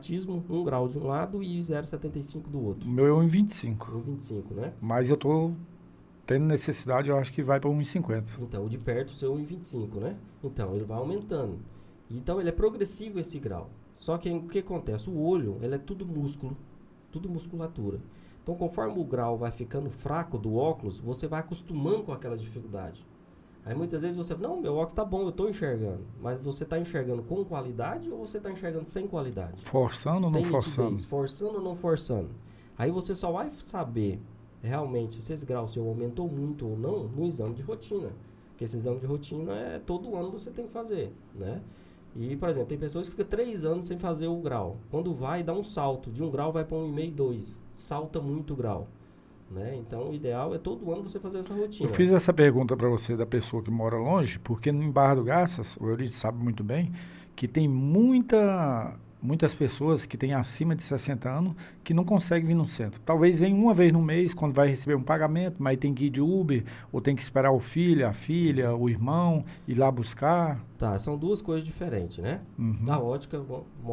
astigmatismo, 1 grau de um lado e 0,75 do outro. O meu é 1,25. 1,25, né? Mas eu tô tendo necessidade, eu acho que vai para 1,50. Então, o de perto, o seu 1,25, né? Então, ele vai aumentando. Então, ele é progressivo esse grau. Só que o que acontece? O olho, ele é tudo músculo, tudo musculatura. Então, conforme o grau vai ficando fraco do óculos, você vai acostumando com aquela dificuldade. Aí, muitas vezes, você fala, não, meu óculos tá bom, eu estou enxergando. Mas você está enxergando com qualidade ou você está enxergando sem qualidade? Forçando ou não forçando? Forçando ou não forçando? Aí, você só vai saber realmente se esse grau seu aumentou muito ou não no exame de rotina. Porque esse exame de rotina todo ano você tem que fazer, né? E, por exemplo, tem pessoas que ficam 3 anos sem fazer o grau. Quando vai, dá um salto. De 1 grau vai para 1,5, 2. Salta muito o grau, né? Então, o ideal é todo ano você fazer essa rotina. Eu fiz essa pergunta para você da pessoa que mora longe, porque em Barra do Garças, o Euridice sabe muito bem, que tem muitas pessoas que têm acima de 60 anos que não conseguem vir no centro. Talvez venha uma vez no mês, quando vai receber um pagamento, mas tem que ir de Uber, ou tem que esperar o filho, a filha, o irmão, ir lá buscar. Tá, são duas coisas diferentes, né? Uhum. A ótica,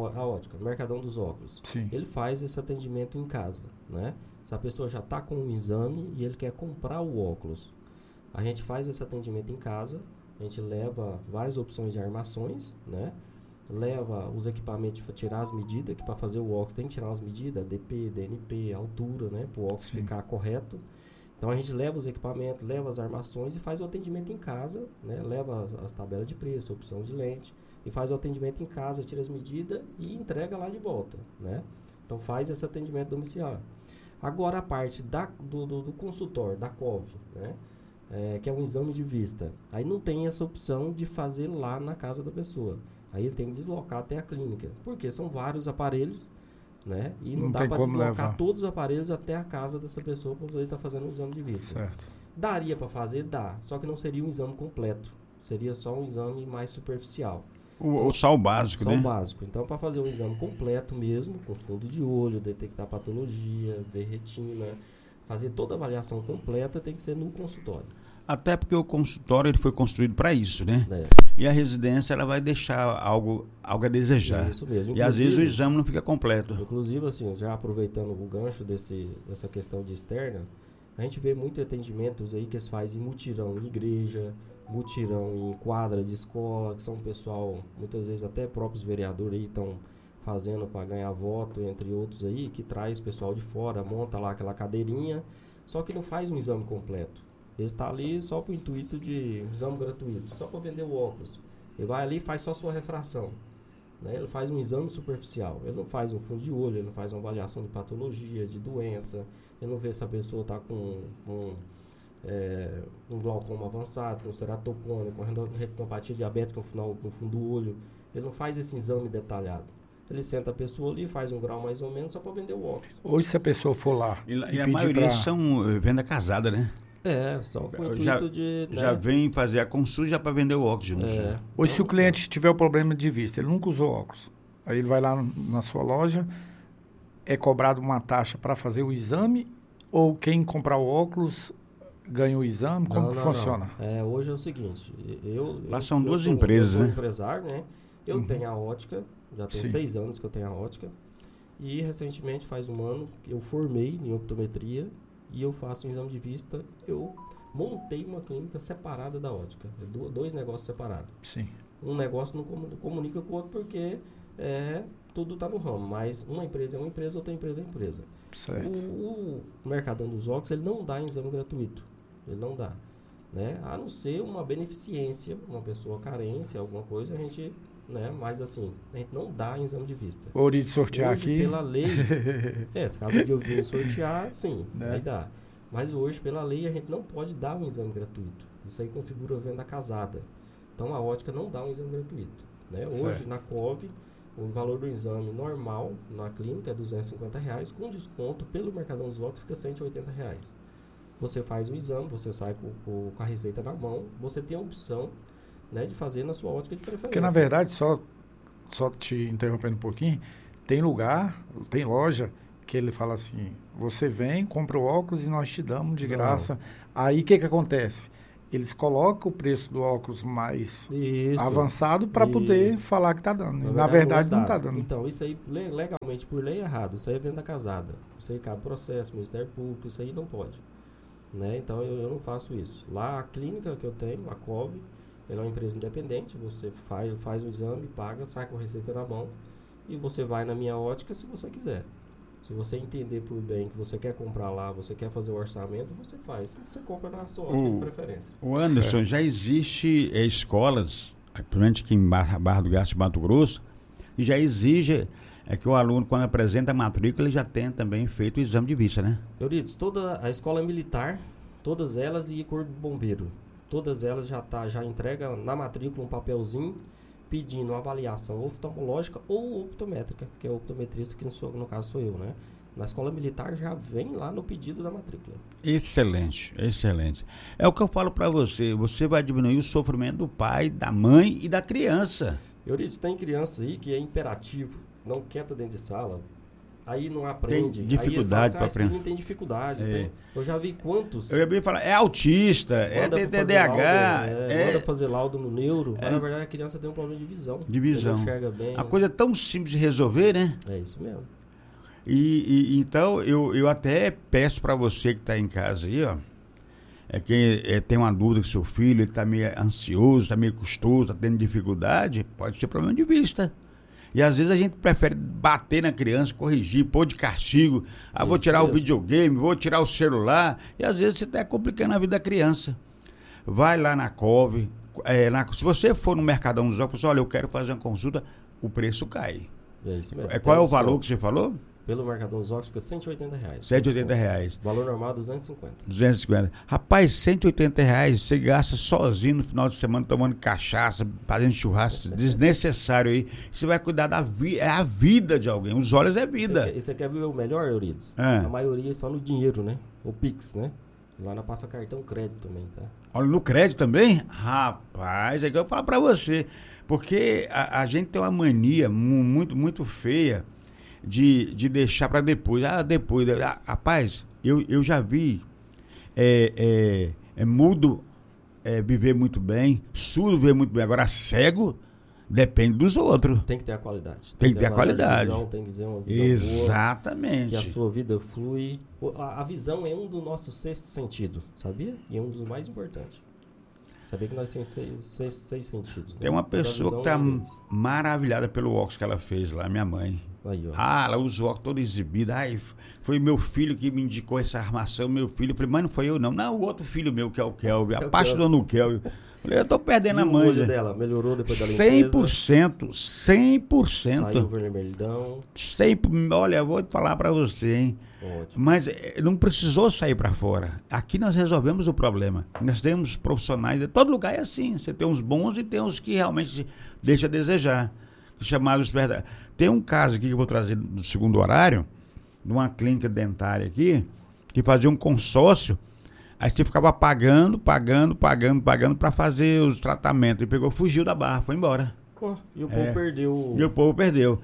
Mercadão dos Óculos. Sim. Ele faz esse atendimento em casa, né? Se a pessoa já está com um exame e ele quer comprar o óculos, a gente faz esse atendimento em casa, a gente leva várias opções de armações, né? Leva os equipamentos para tirar as medidas, que para fazer o óculos tem que tirar as medidas, DP, DNP, altura, né? Para o óculos ficar correto. Então a gente leva os equipamentos, leva as armações e faz o atendimento em casa, né? Leva as tabelas de preço, opção de lente, e faz o atendimento em casa, tira as medidas e entrega lá de volta, né? Então faz esse atendimento domiciliar. Agora a parte do consultório, da COV, né? Que é um exame de vista. Aí não tem essa opção de fazer lá na casa da pessoa. Aí ele tem que deslocar até a clínica. Porque são vários aparelhos, né? E não dá para deslocar todos os aparelhos até a casa dessa pessoa para poder estar fazendo um exame de vista. Certo. Daria para fazer? Dá. Só que não seria um exame completo. Seria só um exame mais superficial. Só o básico, né? Só o básico. Então, para fazer um exame completo mesmo, com fundo de olho, detectar patologia, ver retina, fazer toda a avaliação completa, tem que ser no consultório. Até porque o consultório ele foi construído para isso, né? E a residência ela vai deixar algo a desejar. Isso mesmo. E às vezes o exame não fica completo. Inclusive, assim, já aproveitando o gancho dessa questão de externa, a gente vê muito atendimentos aí que eles fazem em mutirão em igreja, mutirão em quadra de escola, que são um pessoal, muitas vezes até próprios vereadores aí estão fazendo para ganhar voto, entre outros aí, que traz pessoal de fora, monta lá aquela cadeirinha, só que não faz um exame completo. Ele está ali só para o intuito de exame gratuito, só para vender o óculos. Ele vai ali e faz só a sua refração, né? Ele faz um exame superficial, ele não faz um fundo de olho, ele não faz uma avaliação de patologia, de doença, ele não vê se a pessoa está com um glaucoma avançado, com ceratocone, com retinopatia diabética no fundo do olho. Ele não faz esse exame detalhado. Ele senta a pessoa ali, faz um grau mais ou menos só para vender o óculos. Hoje, se a pessoa for lá e a maioria são venda casada, né? Só com o intuito de... Já vem fazer a consulta já para vender o óculos junto. Né? Hoje, se o cliente tiver o problema de vista, ele nunca usou óculos, aí ele vai lá na sua loja, é cobrado uma taxa para fazer o exame, ou quem comprar o óculos ganha o exame? Como que funciona? Não. Hoje é o seguinte, lá são duas empresas, né? Eu sou empresário, né? Eu tenho a ótica, já tem 6 anos que eu tenho a ótica, e recentemente, faz um ano, eu formei em optometria, e eu faço um exame de vista, eu montei uma clínica separada da ótica. 2 negócios separados. Sim. Um negócio não comunica com o outro porque tudo está no ramo, mas uma empresa é uma empresa, outra empresa é empresa. Certo. O Mercadão dos Óculos, ele não dá exame gratuito. Ele não dá. Né? A não ser uma beneficência, uma pessoa carência, alguma coisa, a gente... Né? Mas assim, a gente não dá exame de vista. Ou de sortear hoje, aqui. Pela lei, se caso de eu vir sortear, sim, aí dá. Mas hoje, pela lei, a gente não pode dar um exame gratuito. Isso aí configura a venda casada. Então a ótica não dá um exame gratuito. Né? Hoje, na COV, o valor do exame normal na clínica é R$250, com desconto pelo Mercadão dos Óculos fica R$180. Você faz o exame, você sai com a receita na mão, você tem a opção, né, de fazer na sua ótica de preferência. Porque, na verdade, só te interrompendo um pouquinho, tem lugar, tem loja que ele fala assim, você vem, compra o óculos e nós te damos de graça. Aí, o que acontece? eles colocam o preço do óculos mais avançado para poder falar que está dando. Na verdade, não está dando. Então, isso aí, legalmente, por lei, é errado. Isso aí é venda casada. Isso aí cabe processo, Ministério Público, isso aí não pode. Né? Então, eu não faço isso. Lá, a clínica que eu tenho, a COV, ela é uma empresa independente. Você faz o exame, paga, sai com a receita na mão e você vai na minha ótica se você quiser. Se você entender por bem que você quer comprar lá, você quer fazer o orçamento, você faz. Você compra na sua ótica de preferência. O Anderson, certo. Já existe escolas, principalmente aqui em Barra do Garça, Mato Grosso, e já exige que o aluno, quando apresenta a matrícula, ele já tenha também feito o exame de vista, né? Euridice, toda a escola militar, todas elas e Corpo de Bombeiro, todas elas já entrega na matrícula um papelzinho pedindo uma avaliação oftalmológica ou optométrica, que é o optometrista, que no caso sou eu, né? Na escola militar já vem lá no pedido da matrícula. Excelente, excelente. É o que eu falo para você, você vai diminuir o sofrimento do pai, da mãe e da criança. Euridice, tem criança aí que é imperativo, não quer estar dentro de sala, aí não aprende. Tem dificuldade para aprender. Tem dificuldade. Eu já vi quantos. Eu ia bem falar, é autista, é TDAH. Manda fazer laudo no neuro. Mas na verdade a criança tem um problema de visão. De visão. Não enxerga bem. A coisa é tão simples de resolver, né? É isso mesmo. Então eu até peço para você que está em casa aí, ó. Quem tem uma dúvida com seu filho, ele está meio ansioso, está meio custoso, está tendo dificuldade, pode ser problema de vista. E às vezes a gente prefere bater na criança, corrigir, pôr de castigo. Vou tirar o videogame, vou tirar o celular. E às vezes você está complicando a vida da criança. Vai lá na COV. Se você for no Mercadão dos Óculos, olha, eu quero fazer uma consulta, o preço cai. É isso mesmo. Qual é o valor que você falou? Pelo Mercadão dos Óculos fica R$180. R$180. Valor normal, 250. 250. Rapaz, R$180, você gasta sozinho no final de semana tomando cachaça, fazendo churrasco desnecessário aí. Você vai cuidar da vida, é a vida de alguém. Os olhos é vida. E você quer ver o melhor, Euridice? A maioria é só no dinheiro, né? O Pix, né? Lá na passa cartão crédito também, tá? Olha, no crédito também? Rapaz, é que eu falo pra você. Porque a gente tem uma mania muito, muito feia de deixar para depois. Rapaz, eu já vi mudo viver muito bem, surdo viver muito bem. Agora, cego depende dos outros. Tem que ter a qualidade. Tem que ter a qualidade. Tem que ter uma visão exatamente. Boa, que a sua vida flui. A visão é um do nosso sexto sentido, sabia? E é um dos mais importantes. Sabia que nós temos seis sentidos. Né? Tem uma pessoa que está maravilhada pelo óculos que ela fez lá, minha mãe. Aí, ela usa o óculos todo exibido. Foi meu filho que me indicou essa armação, meu filho. Eu falei, mas não foi eu não. Não, o outro filho meu, que é o Kelvin, apaixonou Kelvin. Falei, eu tô perdendo a mãe. O olho dela melhorou depois da limpeza? 100%. Saiu vermelhão. Olha, eu vou falar pra você, hein. Ótimo. Mas não precisou sair pra fora. Aqui nós resolvemos o problema. Nós temos profissionais, todo lugar é assim. Você tem uns bons e tem uns que realmente deixa a desejar. Chamados. Tem um caso aqui que eu vou trazer no segundo horário, de uma clínica dentária aqui, que fazia um consórcio. Aí você ficava pagando para fazer os tratamentos. Ele fugiu da barra, foi embora. E o povo perdeu. E o povo perdeu.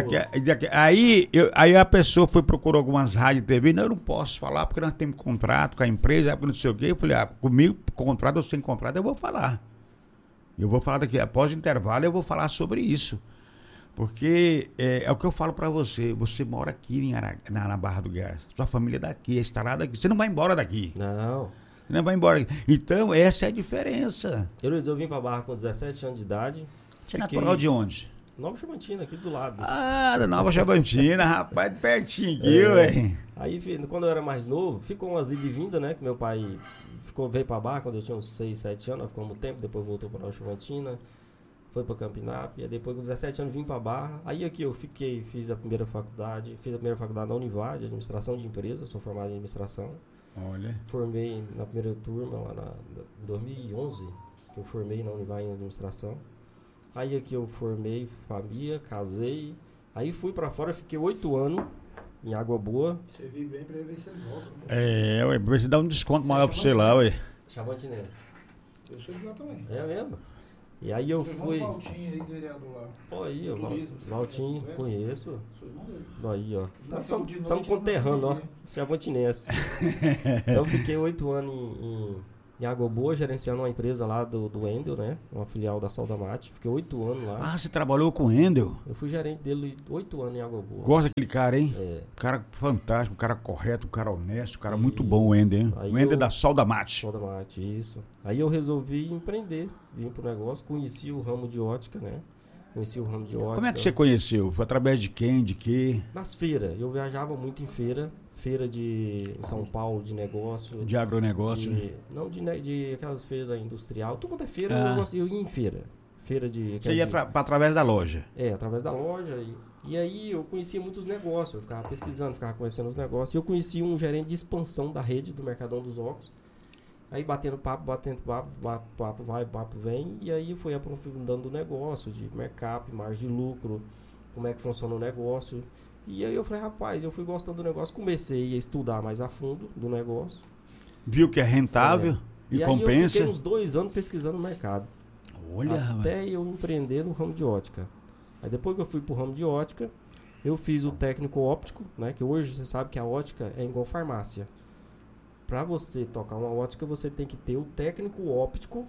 Aí a pessoa procurou algumas rádios e TV. Não, eu não posso falar porque nós temos contrato com a empresa, não sei o quê. Eu falei, comigo, contrato ou sem contrato, eu vou falar. Eu vou falar daqui, após o intervalo, eu vou falar sobre isso. Porque é o que eu falo pra você. Você mora aqui na Barra do Garça. Sua família é daqui, é instalada aqui. Você não vai embora daqui. Não. Você não vai embora daqui. Então, essa é a diferença. Eu vim pra Barra com 17 anos de idade. Você é natural de onde? Nova Chavantina, aqui do lado. Da Nova Chavantina, rapaz, pertinho aqui, velho. Aí, quando eu era mais novo, ficou umas idas e vindas, né? Que meu pai veio pra Barra quando eu tinha uns 6, 7 anos. Nós ficamos um tempo, depois voltou pra Nova Chavantina. Foi pra Campinap, e depois com 17 anos vim pra Barra. Aí aqui eu fiz a primeira faculdade na Univade, de administração de empresa, sou formado em administração. Olha. Formei na primeira turma, lá em 2011, que eu formei na Univade em administração. Aí aqui eu formei família, casei, aí fui pra fora, fiquei 8 anos em Água Boa. Você vive bem pra ver se ele volta. Né? Você dá um desconto maior pra você lá, ué. Chavantinense. Eu sou de lá também. É mesmo? E aí eu fui. Valtinho, ex-vereador lá. Ó, aí, ó. Valtinho, conheço. Sou irmão dele. Aí, ó. Nós somos conterrâneos, ó. Chavantinense. Eu fiquei 8 anos em Água Boa, gerenciando uma empresa lá do Wendel, né? Uma filial da Soldamate. Fiquei 8 anos lá. Ah, você trabalhou com o Wendel? Eu fui gerente dele 8 anos em Água Boa. Gosta daquele cara, hein? É. Cara fantástico, cara correto, cara honesto, cara muito bom o Wendel, hein? Aí O Wendel da Soldamate. Soldamate, isso. Aí eu resolvi empreender, vim pro negócio, conheci o ramo de ótica, né? Conheci o ramo de ótica. Como é que você conheceu? Foi através de quem, de quê? Nas feiras. Eu viajava muito em feira em São Paulo, de negócio. De agronegócio, né? Não, de aquelas feiras industrial. Tudo quanto é feira, eu ia em feira. Feira de... Você ia através da loja? Através da loja. E aí eu conhecia muitos negócios. Eu ficava pesquisando, ficava conhecendo os negócios. E eu conheci um gerente de expansão da rede do Mercadão dos Óculos. Aí batendo papo, vai, papo vem. E aí fui aprofundando o negócio de mercado, margem de lucro, como é que funciona o negócio. E aí eu falei, rapaz, eu fui gostando do negócio, comecei a estudar mais a fundo do negócio. Viu que é rentável e compensa? Aí eu fiquei uns 2 anos pesquisando o mercado. Olha, até eu empreender no ramo de ótica. Aí depois que eu fui pro ramo de ótica, eu fiz o técnico óptico, né? Que hoje você sabe que a ótica é igual farmácia. Para você tocar uma ótica, você tem que ter o técnico óptico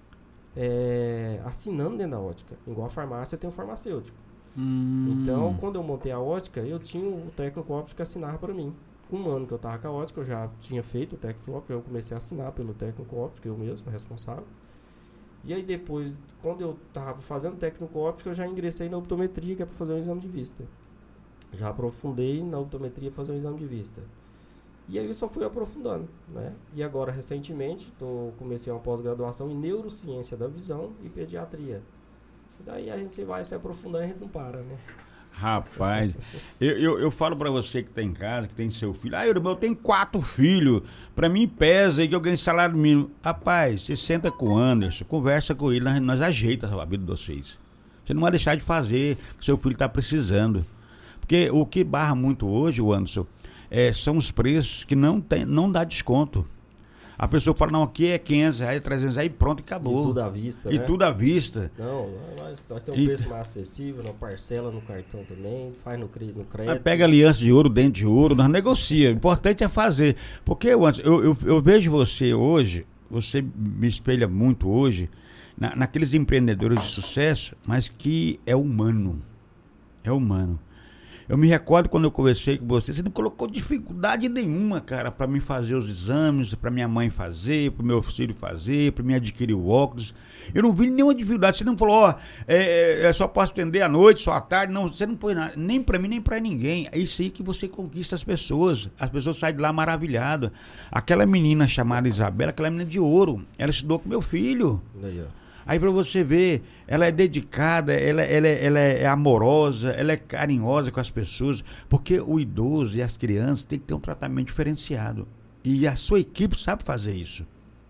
assinando dentro da ótica. Igual a farmácia tem o farmacêutico. Então, quando eu montei a ótica, eu tinha o técnico óptico que assinava para mim. Com 1 ano que eu estava com a ótica, eu já tinha feito o técnico óptico, eu comecei a assinar pelo técnico óptico, eu mesmo, responsável. E aí depois, quando eu estava fazendo técnico óptico, eu já ingressei na optometria, que é para fazer um exame de vista. Já aprofundei na optometria para fazer um exame de vista. E aí eu só fui aprofundando, né? E agora, recentemente, comecei uma pós-graduação em neurociência da visão e pediatria. E daí a gente vai se aprofundando e a gente não para, né? Rapaz, eu falo pra você que tá em casa, que tem seu filho. Eu tenho 4 filhos. Pra mim pesa aí que eu ganho salário mínimo. Rapaz, você senta com o Anderson, conversa com ele, nós ajeitamos a vida de vocês. Você não vai deixar de fazer o que seu filho tá precisando. Porque o que barra muito hoje, o Anderson, são os preços que não dá desconto. A pessoa fala, não, aqui é R$500, R$300, aí pronto, acabou. E tudo à vista, E né? tudo à vista. Não, nós temos um preço mais acessível, na parcela no cartão também, faz no crédito. Mas pega aliança de ouro, dente de ouro, nós negocia. O importante é fazer. Porque eu vejo você hoje, você me espelha muito hoje, naqueles empreendedores de sucesso, mas que é humano. É humano. Eu me recordo quando eu conversei com você não colocou dificuldade nenhuma, cara, para mim fazer os exames, para minha mãe fazer, para meu filho fazer, para mim adquirir o óculos. Eu não vi nenhuma dificuldade. Você não falou, só posso atender à noite, só à tarde. Não, você não põe nada, nem para mim, nem para ninguém. É isso aí que você conquista as pessoas. As pessoas saem de lá maravilhadas. Aquela menina chamada Isabela, aquela menina de ouro, ela estudou com meu filho. Daí, ó. Aí pra você ver, ela é dedicada, ela é amorosa, ela é carinhosa com as pessoas, porque o idoso e as crianças têm que ter um tratamento diferenciado. E a sua equipe sabe fazer isso.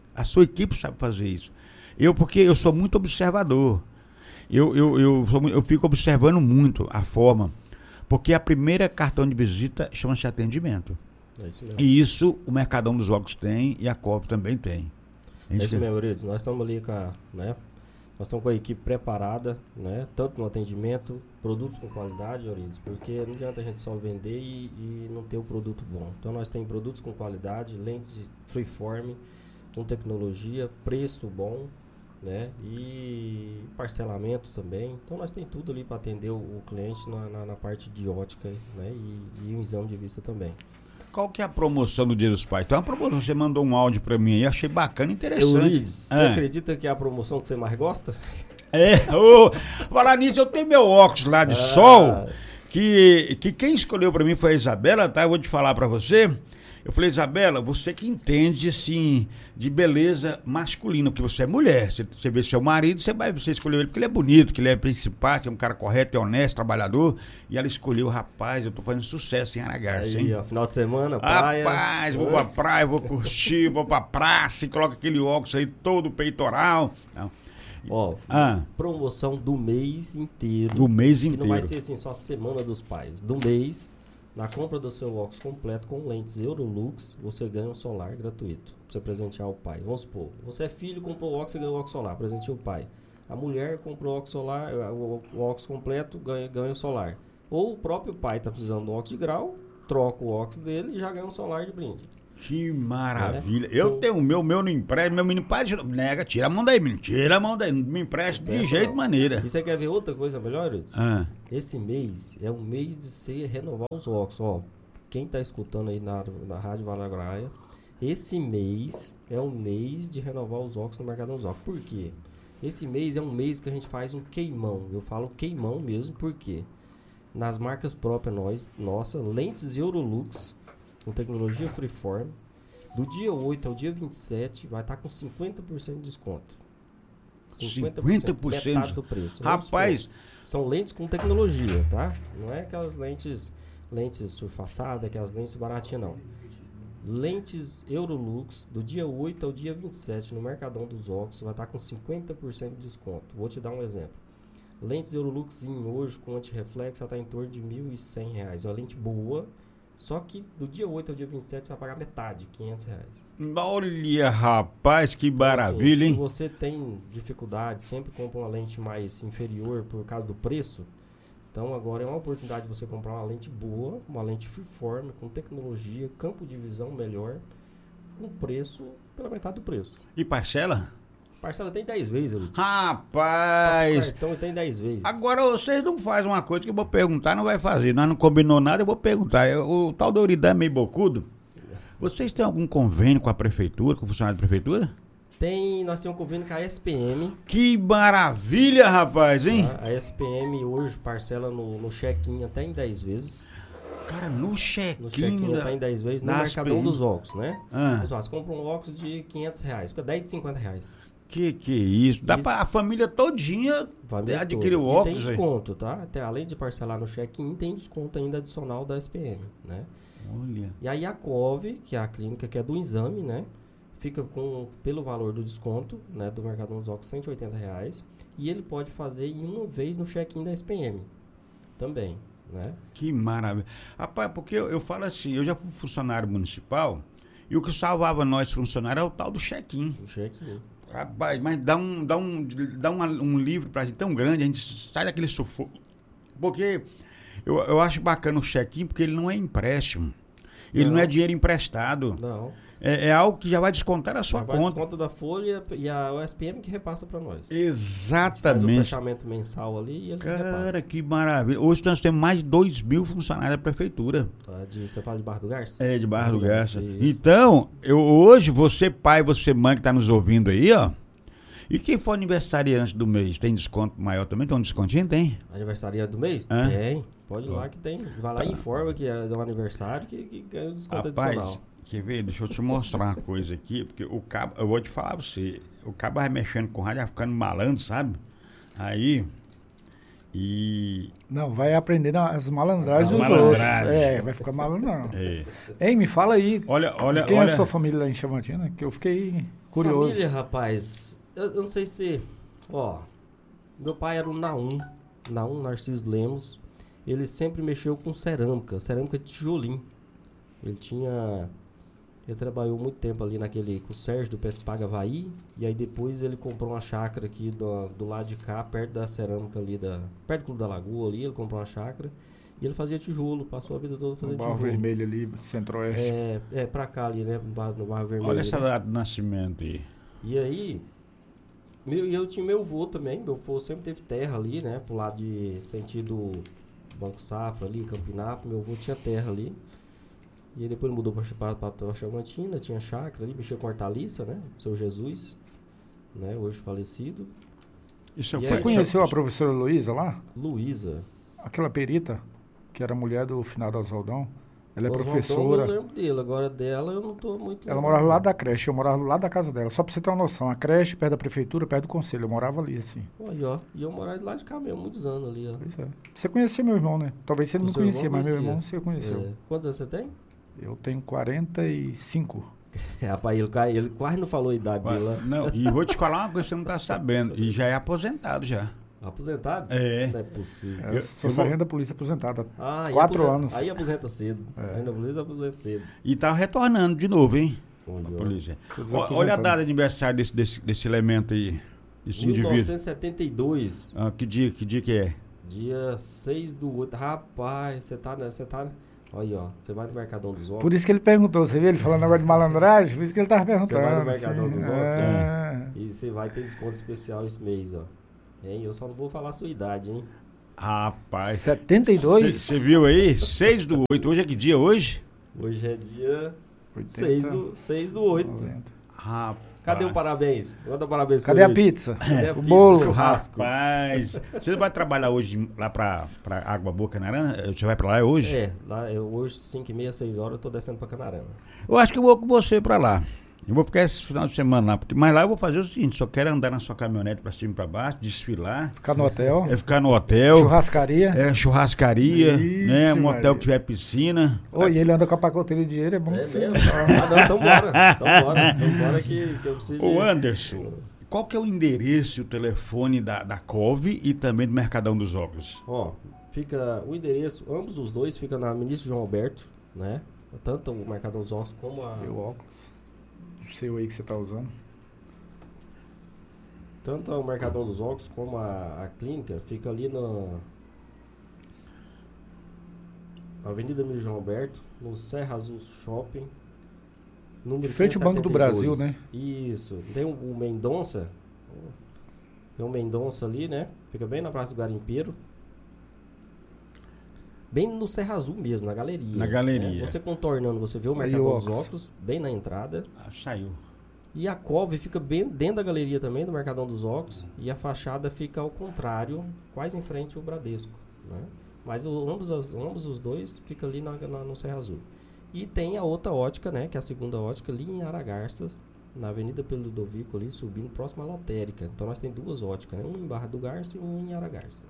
Porque eu sou muito observador. Eu fico observando muito a forma, porque a primeira cartão de visita chama-se atendimento. É isso mesmo. E isso o Mercadão dos Óculos tem e a Coop também tem. É isso mesmo, Eurides. Nós estamos ali nós estamos com a equipe preparada, né? Tanto no atendimento, produtos com qualidade, Eurides, porque não adianta a gente só vender e não ter o produto bom. Então nós temos produtos com qualidade, lentes freeform, com tecnologia, preço bom, né? E parcelamento também. Então nós temos tudo ali para atender o cliente na parte de ótica, né? E um exame de vista também. Qual que é a promoção do Dia dos Pais? Então, a promoção, você mandou um áudio pra mim aí, achei bacana e interessante. Eurides, você acredita que é a promoção que você mais gosta? Falar nisso, eu tenho meu óculos lá de sol, que quem escolheu pra mim foi a Isabela, tá? Eu vou te falar pra você. Eu falei, Isabela, você que entende, assim, de beleza masculina, porque você é mulher. Você vê seu marido, você escolheu ele porque ele é bonito, que ele é simpático, é um cara correto, é honesto, trabalhador. E ela escolheu, rapaz, eu tô fazendo sucesso em Aragarça, hein? Ó, final de semana, praia. Rapaz, vou pra praia, vou curtir, vou pra praça e coloca aquele óculos aí todo peitoral. Não. Ó, promoção do mês inteiro. Do mês que inteiro. Não vai ser assim só a semana dos pais. Do mês, na compra do seu óculos completo com lentes Eurolux, você ganha um solar gratuito. Pra você presentear o pai. Vamos supor, você é filho, comprou o óculos, você ganha o óculos solar, presenteia o pai. A mulher comprou o óculos solar, o óculos completo, ganha o solar. Ou o próprio pai está precisando de um óculos de grau, troca o óculos dele e já ganha um solar de brinde. Que maravilha. Eu tenho o meu não empresta, meu menino pai nega, tira a mão daí, menino, tira a mão daí, não me empresta de jeito maneira. E você quer ver outra coisa melhor, Edson? Ah. Esse mês é um mês de você renovar os óculos, ó. Quem tá escutando aí na Rádio Valaraguaia, esse mês é um mês de renovar os óculos no Mercadão dos Óculos. Por quê? Esse mês é um mês que a gente faz um queimão. Eu falo queimão mesmo, porque nas marcas próprias nossa, lentes Eurolux, com tecnologia Freeform, do dia 8 ao dia 27, vai estar com 50% de desconto. 50%? Metade do preço. Rapaz! São lentes com tecnologia, tá? Não é aquelas lentes surfaçadas, aquelas lentes baratinhas, não. Lentes Eurolux, do dia 8 ao dia 27, no Mercadão dos Óculos, vai estar com 50% de desconto. Vou te dar um exemplo. Lentes Eurolux hoje, com antirreflexo, está em torno de R$ 1.100. É uma lente boa, só que do dia 8 ao dia 27 você vai pagar metade, R$ 500. Olha, rapaz, que maravilha, assim, hein? Se você tem dificuldade, sempre compra uma lente mais inferior por causa do preço, então agora é uma oportunidade de você comprar uma lente boa, uma lente freeform, com tecnologia, campo de visão melhor, com preço pela metade do preço. E parcela? Parcela tem 10 vezes, Elite. Rapaz! Cartão tem 10 vezes. Agora vocês não fazem uma coisa que eu vou perguntar, não vai fazer. Nós não combinou nada, eu vou perguntar. O tal do Euridã é meio bocudo. Vocês têm algum convênio com a prefeitura, com o funcionário da prefeitura? Nós temos um convênio com a SPM. Que maravilha, rapaz, hein? Tá? A SPM hoje parcela no check-in até em 10 vezes. Cara, no check-in. No check-in até em 10 vezes, no Mercadão dos Óculos, né? Você compra um óculos de R$500, fica 10 de R$50. Que isso? Dá pra a família todinha adquirir o óculos, e tem desconto, tá? Além de parcelar no check-in, tem desconto ainda adicional da SPM, né? Olha. E aí a COV, que é a clínica que é do exame, né? Fica pelo valor do desconto, né? Do Mercadão dos Óculos, R$180. E ele pode fazer em uma vez no check-in da SPM também, né? Que maravilha. Rapaz, porque eu falo assim, eu já fui funcionário municipal e o que salvava nós funcionários é o tal do check-in. O check-in. Rapaz, mas dá um livro pra gente tão grande, a gente sai daquele sufoco. Porque eu acho bacana o check-in, porque ele não é empréstimo. Ele não é dinheiro emprestado. Não. É algo que já vai descontar da sua Vai conta. desconto da folha e a OSPM que repassa para nós. Exatamente. Faz o fechamento mensal ali e ele repassa. Cara, que maravilha. Hoje nós temos mais de 2.000 funcionários da prefeitura. Tá, você fala de Barra do Garça? É, de Barra do Garça. Então, hoje, você pai, você mãe que está nos ouvindo aí, ó. E quem for aniversariante do mês, tem desconto maior também? Tem um descontinho? Tem? Aniversariante do mês? Hã? Tem. Pode ir lá que tem. Vai lá e informa que é do aniversário que ganha o desconto adicional. Quer ver? Deixa eu te mostrar uma coisa aqui, porque o cabo, eu vou te falar pra você, o cabo vai mexendo com o rádio, vai ficando malandro, sabe? Aí, Não, vai aprendendo as malandragens dos outros. Vai ficar malandrão. Ei, me fala aí. Olha. De quem é a sua família lá em Chavantina? Que eu fiquei curioso. Família, rapaz, eu não sei se... Ó, meu pai era o Naum Narciso Lemos. Ele sempre mexeu com cerâmica de tijolim. Ele trabalhou muito tempo ali com o Sérgio do Pespaga Havaí, e aí depois ele comprou uma chácara aqui do lado de cá, perto da cerâmica ali, perto do Clube da Lagoa ali, ele comprou uma chácara, e ele fazia tijolo, passou a vida toda fazendo tijolo. Barro Vermelho ali, Centro-Oeste. Pra cá ali, né, no Barro Vermelho. Olha essa data de nascimento aí. E aí, eu tinha meu avô também, meu avô sempre teve terra ali, né, pro lado de sentido Banco Safra ali, Campinapo, meu avô tinha terra ali. E aí depois ele mudou para Chavantina, tinha chácara ali, mexia com hortaliça, né? Seu Jesus, né? Hoje falecido. Você conheceu a professora Luísa lá? Luísa. Aquela perita, que era mulher do finado Oswaldão. Ela é Oswaldão, professora. eu lembro dele, agora dela eu não tô muito... Ela morava do lado da creche, eu morava do lado da casa dela. Só pra você ter uma noção, a creche perto da prefeitura, perto do conselho, eu morava ali, assim. Aí, ó, e eu morava de lá de cá mesmo, muitos anos ali, ó. Pois é. Você conhecia meu irmão, né? Talvez você não me conhecia, mas meu irmão você conheceu. É. Quantos anos você tem? Eu tenho 45. Rapaz, ele quase não falou a idade dele lá. Não, e vou te falar uma coisa que você não tá sabendo. E já é aposentado já. Aposentado? É. Não é possível. Eu sou sargento da polícia aposentada há 4 4 anos. Aí aposenta cedo. Aí na polícia aposenta cedo. E tá retornando de novo, hein? Onde, A polícia. Desaposentado. Olha a data de aniversário desse elemento aí. Desse indivíduo. 1972. Que dia que é? Dia 6/8. Rapaz, você tá Aí, ó, você vai no Mercadão dos Óculos. Por isso que ele perguntou, você viu ele falando agora de malandragem? Por isso que ele tava perguntando. Você vai no Mercadão sim. dos Óculos, e você vai ter desconto especial esse mês, ó. Hein? Eu só não vou falar a sua idade, hein? Rapaz. 72? Você viu aí? 6/8. Hoje é que dia hoje? Hoje é dia 80, 6 do 8. 90. Rapaz. Cadê o parabéns? Manda parabéns. Cadê a Corinthians. pizza? Cadê a O pizza? bolo? Churrasco. Rapaz. Você vai trabalhar hoje lá pra Água Boa, Canarana? Você vai pra lá hoje? É, lá hoje 5h30, 6 horas eu tô descendo pra Canarana. Eu acho que eu vou com você pra lá. Eu vou ficar esse final de semana lá. Mas lá eu vou fazer o seguinte: só quero andar na sua caminhonete pra cima e pra baixo, desfilar. Ficar no hotel. Ficar no hotel. Churrascaria. Churrascaria. Ixi, né? Um Maria. hotel que tiver piscina. Oi, ele anda com a pacoteira de dinheiro, é bom É que você... mesmo? Não, então bora. Então bora que eu preciso. Ô Anderson, qual que é o endereço e o telefone da COV e também do Mercadão dos Óculos? Ó, fica o endereço, ambos os dois ficam na Ministro João Alberto, né? Tanto o Mercadão dos Óculos como a... Meu óculos. O seu aí que você tá usando. Tanto o Mercadão dos Óculos como a clínica fica ali na Avenida Ministro João Alberto, no Serra Azul Shopping, número Frente ao Banco do 572. Brasil, né? Isso. Tem o Mendonça. Tem o Mendonça ali, né? Fica bem na Praça do Garimpeiro. Bem no Serra Azul mesmo, na galeria. Na galeria. Né? Você contornando, você vê o Aí Mercadão o dos óculos. Óculos, bem na entrada. Saiu. E a COV fica bem dentro da galeria também, do Mercadão dos Óculos. E a fachada fica ao contrário, quase em frente ao Bradesco. Né? Mas ambos os dois ficam ali no Serra Azul. E tem a outra ótica, né? Que é a segunda ótica ali em Aragarças, na Avenida Pelo Ludovico ali, subindo próximo à Lotérica. Então nós temos duas óticas, né? Um em Barra do Garça e um em Aragarça.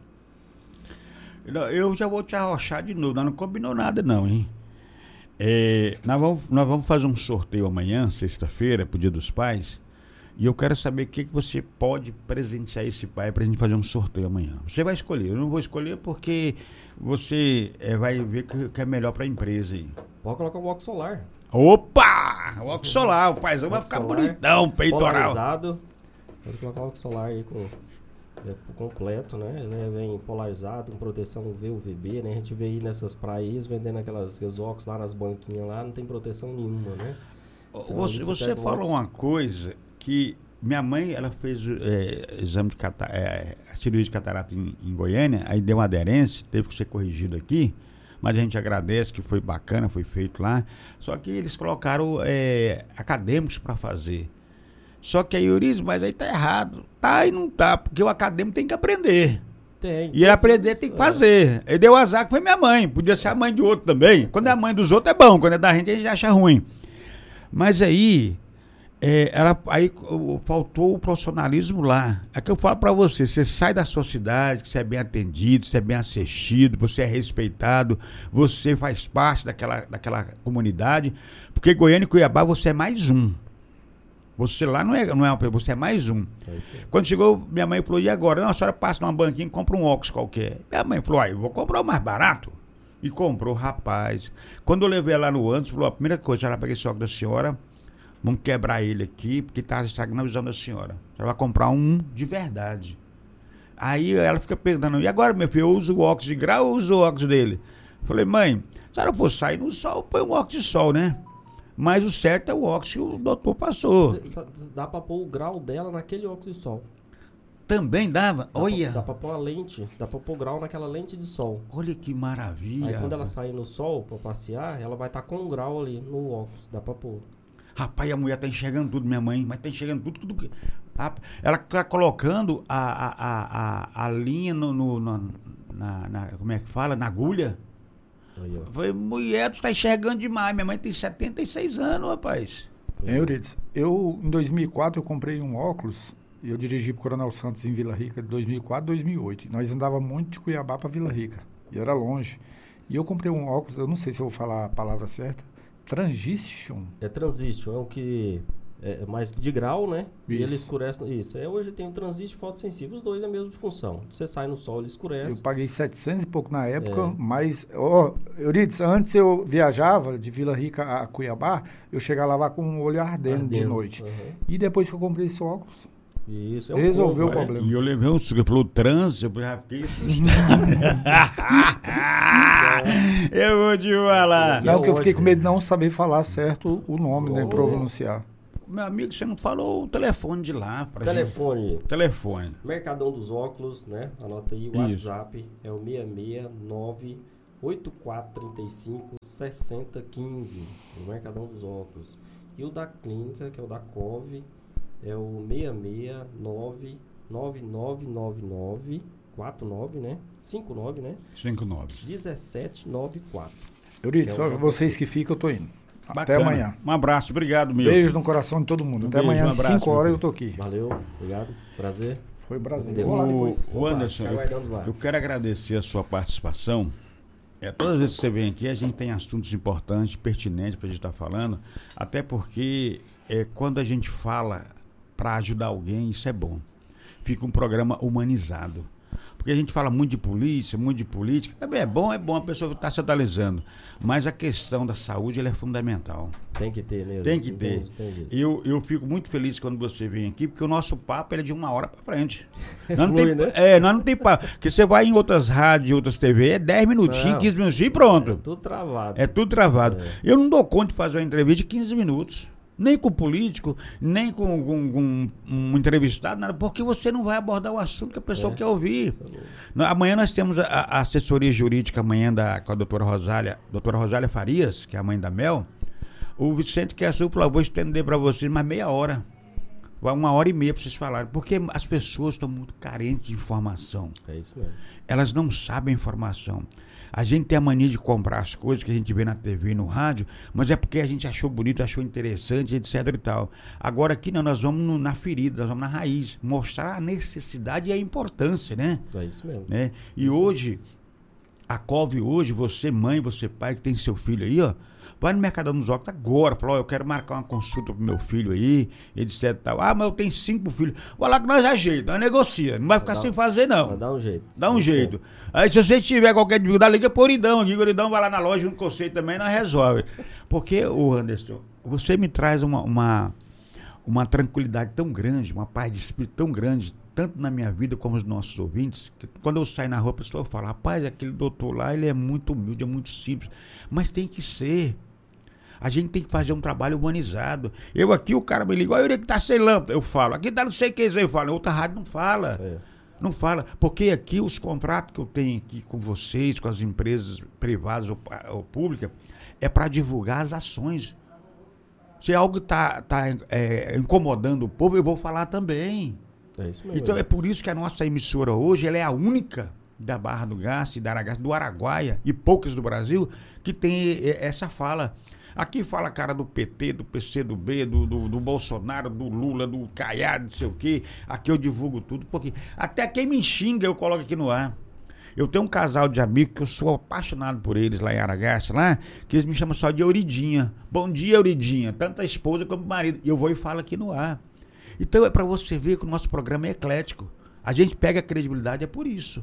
Eu já vou te arrochar de novo. Nós não combinou nada não, hein? Nós vamos fazer um sorteio amanhã, sexta-feira, pro Dia dos Pais. E eu quero saber o que você pode presentear esse pai pra gente fazer um sorteio amanhã. Você vai escolher. Eu não vou escolher porque você vai ver o que é melhor pra empresa aí. Pode colocar o óculos solar. Opa! O óculos solar. O paizão vai Óculos ficar solar, bonitão, peitoral. Polarizado. Pode colocar o óculos solar aí completo, né? Ele vem polarizado, com proteção UV, né? A gente vê aí nessas praias vendendo aqueles óculos lá nas banquinhas lá, não tem proteção nenhuma, né? Então, você falou uma coisa que minha mãe, ela fez exame de cirurgia de catarata em Goiânia, aí deu uma aderência, teve que ser corrigido aqui, mas a gente agradece que foi bacana, foi feito lá, só que eles colocaram acadêmicos para fazer. Só que aí, Euriz, mas aí tá errado. Tá e não tá, porque o acadêmico tem que aprender. Tem. E ele aprender tem que fazer. Ele deu azar que foi minha mãe. Podia ser a mãe de outro também. Quando é a mãe dos outros é bom, quando é da gente a gente acha ruim. Mas aí, faltou o profissionalismo lá. É que eu falo pra você, você sai da sua cidade, que você é bem atendido, você é bem assistido, você é respeitado, você faz parte daquela comunidade, porque Goiânia e Cuiabá você é mais um. Você lá não é você é mais um. Quando chegou, minha mãe falou, e agora? Não, a senhora passa numa banquinha e compra um óculos qualquer. Minha mãe falou, eu vou comprar o mais barato. E comprou, rapaz. Quando eu levei ela no ânus, falou, a primeira coisa, ela pega esse óculos da senhora, vamos quebrar ele aqui, porque tá estragando a visão da senhora. Ela vai comprar um de verdade. Aí ela fica perguntando, e agora, meu filho, eu uso o óculos de grau ou uso o óculos dele? Falei, mãe, se ela for sair no sol, põe um óculos de sol, né? Mas o certo é o óculos que o doutor passou. Dá pra pôr o grau dela naquele óculos de sol. Também dava? Olha. Dá pra pôr a lente, dá pra pôr grau naquela lente de sol. Olha que maravilha. Aí quando ela sair no sol pra passear, ela vai estar com um grau ali no óculos, dá pra pôr. Rapaz, a mulher tá enxergando tudo, minha mãe, mas tá enxergando tudo. Ela tá colocando a linha como é que fala? Na agulha. Aí, Falei, mulher, tu tá enxergando demais. Minha mãe tem 76 anos, rapaz. Euridice, em 2004 eu comprei um óculos e eu dirigi pro Coronel Santos em Vila Rica de 2004 a 2008. E nós andava muito de Cuiabá para Vila Rica e era longe. E eu comprei um óculos, eu não sei se eu vou falar a palavra certa, Transition. É Transition, é o que é mais de grau, né? Isso. E ele escurece. Isso. Hoje tem o Transition e fotossensível. Os dois é a mesma função. Você sai no sol, ele escurece. Eu paguei 700 e pouco na época, mas, Euridice, antes eu viajava de Vila Rica a Cuiabá, eu chegava lá com o olho ardendo de noite. Uhum. E depois que eu comprei esse óculos, Isso, resolveu o combo, problema. E eu levei um suco, ele falou trânsito, eu já fiquei assustado. Eu vou te falar. Não, que eu fiquei com medo de não saber falar certo o nome, né, pronunciar. Meu amigo, você não falou o telefone de lá. Telefone. Telefone. Mercadão dos Óculos, né? Anota aí, o Isso. WhatsApp é o 669-8435-6015. O Mercadão dos Óculos. E o da clínica, que é o da COV, é o 669-9999-49, né? 59, né? 59. 1794. Euridice, Que é o- vocês que ficam, eu tô indo. Até Bacana. amanhã. Um abraço, obrigado, meu. Beijo no coração de todo mundo. Um Até beijo, amanhã, um às abraço, 5 horas meu eu tô aqui. Valeu, obrigado, prazer. Foi Brasil. Deu. Vou lá depois. O Anderson, Opa, te aguardamos lá. eu quero agradecer a sua participação. Todas as vezes que você vem aqui, a gente tem assuntos importantes, pertinentes para a gente estar falando, até porque quando a gente fala para ajudar alguém, isso é bom. Fica um programa humanizado. Porque a gente fala muito de polícia, muito de política, também é bom, a pessoa está se atualizando. Mas a questão da saúde ela é fundamental. Tem que ter, né? Tem que ter. Entendi. Eu fico muito feliz quando você vem aqui, porque o nosso papo ele é de 1 hora para frente. Nós não Flui, tem, né? nós não tem papo. Porque você vai em outras rádios, outras TV, é 10 minutinhos, Não. 15 minutinhos e pronto. É tudo travado. É tudo travado. É. Eu não dou conta de fazer uma entrevista de 15 minutos. Nem com político, nem com um entrevistado, nada, porque você não vai abordar o assunto que a pessoa quer ouvir. Amanhã nós temos a assessoria jurídica amanhã com a doutora Rosália Farias, que é a mãe da Mel. O Vicente Quersu falou, vou estender para vocês mais meia hora. Vai 1h30 para vocês falarem. Porque as pessoas estão muito carentes de informação. É isso mesmo. Elas não sabem a informação. A gente tem a mania de comprar as coisas que a gente vê na TV e no rádio, mas é porque a gente achou bonito, achou interessante, etc e tal. Agora aqui não, nós vamos na ferida, nós vamos na raiz, mostrar a necessidade e a importância, né? É isso mesmo. né? E hoje, a COV hoje, você mãe, você pai que tem seu filho aí, ó, vai no Mercadão dos Óculos agora, fala, ó, eu quero marcar uma consulta pro meu filho aí, etc e tal. Ah, mas eu tenho 5 filhos. Vai lá que nós ajeitamos, nós negocia, não vai ficar sem fazer não. Dá um jeito. Dá um jeito. Aí se você tiver qualquer dificuldade, liga pro Oridão. O Oridão vai lá na loja junto com você também, nós resolve. Porque, ô Anderson, você me traz uma tranquilidade tão grande, uma paz de espírito tão grande, tanto na minha vida como nos nossos ouvintes, que quando eu saio na rua, a pessoa fala, rapaz, aquele doutor lá, ele é muito humilde, é muito simples. Mas tem que ser. A gente tem que fazer um trabalho humanizado. Eu aqui, o cara me liga, olha, ele que tá sem lâmpada. Eu falo, aqui tá não sei o que, eu falo, outra rádio não fala. Não fala, porque aqui os contratos que eu tenho aqui com vocês, com as empresas privadas ou públicas, é para divulgar as ações. Se algo está incomodando o povo, eu vou falar também. É isso mesmo. Então é por isso que a nossa emissora hoje ela é a única da Barra do Garça, do Araguaia e poucas do Brasil que tem essa fala. Aqui fala cara do PT, do PCdoB, do Bolsonaro, do Lula, do Caiado, não sei o quê. Aqui eu divulgo tudo, porque até quem me xinga eu coloco aqui no ar. Eu tenho um casal de amigos que eu sou apaixonado por eles lá em Aragaça, lá, que eles me chamam só de Euridinha. Bom dia, Euridinha. Tanto a esposa como o marido. E eu vou e falo aqui no ar. Então é para você ver que o nosso programa é eclético. A gente pega a credibilidade, é por isso.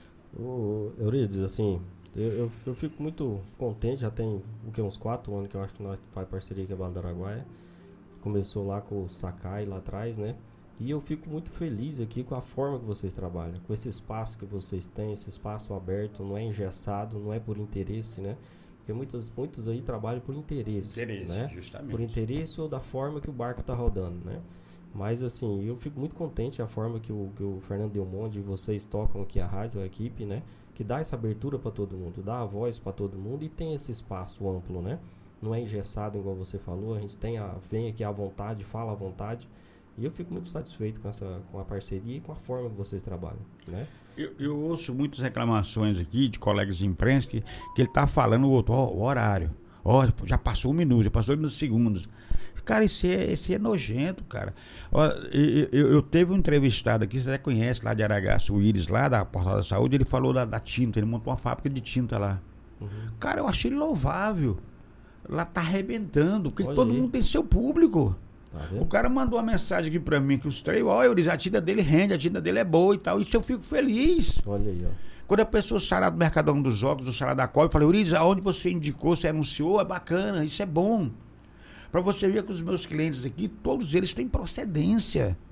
Euridice, assim, eu fico muito contente, já tem uns 4 anos que eu acho que nós faz parceria com a Barra do Araguaia. Começou lá com o Sakai lá atrás, né? E eu fico muito feliz aqui com a forma que vocês trabalham, com esse espaço que vocês têm, esse espaço aberto, não é engessado, não é por interesse, né? Porque muitos aí trabalham por interesse, né? Justamente. Por interesse ou da forma que o barco está rodando, né? Mas assim, eu fico muito contente a forma que o Fernando Delmonte e vocês tocam aqui a rádio, a equipe, né? Que dá essa abertura para todo mundo, dá a voz para todo mundo e tem esse espaço amplo, né? Não é engessado igual você falou, a gente vem aqui à vontade, fala à vontade. E eu fico muito satisfeito com a parceria e com a forma que vocês trabalham, né? Eu ouço muitas reclamações aqui de colegas de imprensa que ele está falando o horário. Ó, já passou 1 minuto, já passou 2 segundos. Cara, esse é nojento, cara. Ó, eu teve um entrevistado aqui, você até conhece, lá de Aragaça, o Iris, lá da Portal da Saúde, ele falou da tinta, ele montou uma fábrica de tinta lá. Uhum. Cara, eu achei louvável. Lá tá arrebentando, porque todo mundo tem seu público. Tá, o cara mandou uma mensagem aqui pra mim, que os três, a tinta dele rende, a tinta dele é boa e tal. Isso eu fico feliz. Olha aí, ó. Quando a pessoa sai lá do Mercadão dos Óculos, do Salada da Cova, eu falei, Euridice, aonde você indicou, você anunciou, é bacana, isso é bom. Pra você ver que os meus clientes aqui, todos eles têm procedência. Bom.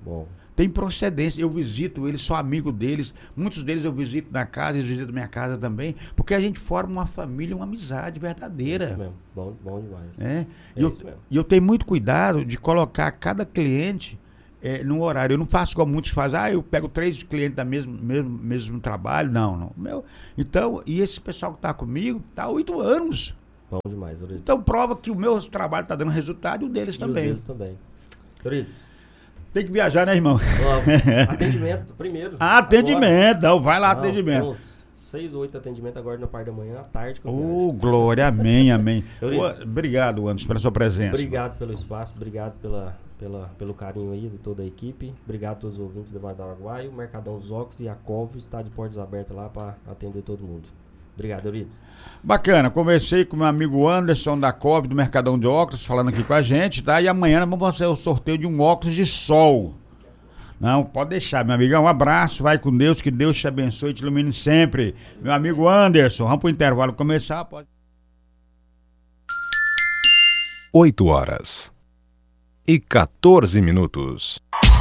tem procedência. Eu visito eles, sou amigo deles. Muitos deles eu visito na casa, eles visitam minha casa também. Porque a gente forma uma família, uma amizade verdadeira. Isso mesmo. Bom demais. E eu tenho muito cuidado de colocar cada cliente no horário. Eu não faço como muitos fazem. Eu pego 3 clientes da mesmo trabalho. Não. Então, e esse pessoal que está comigo está há 8 anos. Bom demais, Euridice. Então prova que o meu trabalho está dando resultado e o deles também. O deles também. Euridice. Tem que viajar, né, irmão? Atendimento primeiro. Atendimento. Não, vai lá, atendimento. Uns 6 ou 8 atendimentos agora na parte da manhã, à tarde. Glória, amém. Obrigado, Anderson, pela sua presença. Obrigado pelo espaço, obrigado pelo carinho aí de toda a equipe. Obrigado a todos os ouvintes do Vale do Araguaia. O Mercadão dos Óculos e a COV está de portas abertas lá para atender todo mundo. Obrigado, Euridice. Bacana, conversei com meu amigo Anderson da COV do Mercadão de Óculos, falando aqui com a gente, tá? E amanhã nós vamos fazer o sorteio de um óculos de sol. Não, pode deixar, meu amigão. Um abraço, vai com Deus, que Deus te abençoe e te ilumine sempre. Meu amigo Anderson, vamos pro intervalo começar, pode. 8h14.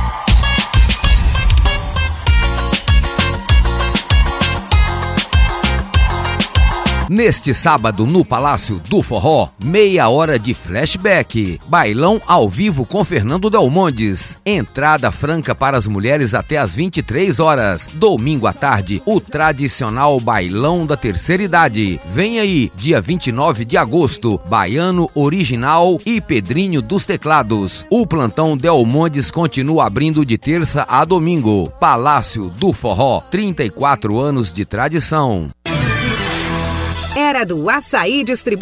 Neste sábado, no Palácio do Forró, meia hora de flashback. Bailão ao vivo com Fernando Delmondes. Entrada franca para as mulheres até às 23 horas. Domingo à tarde, o tradicional Bailão da Terceira Idade. Vem aí, dia 29 de agosto, Baiano Original e Pedrinho dos Teclados. O plantão Delmondes continua abrindo de terça a domingo. Palácio do Forró, 34 anos de tradição. Era do Açaí Distribuidor.